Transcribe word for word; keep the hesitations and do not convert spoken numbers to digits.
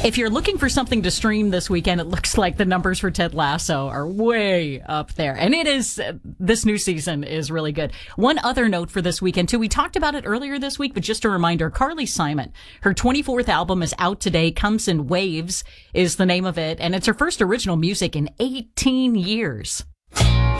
If you're looking for something to stream this weekend, it looks like the numbers for Ted Lasso are way up there. And it is, this new season is really good. One other note for this weekend, too. We talked about it earlier this week, but just a reminder, Carly Simon, her twenty-fourth album is out today. Comes in Waves is the name of it. And it's her first original music in eighteen years.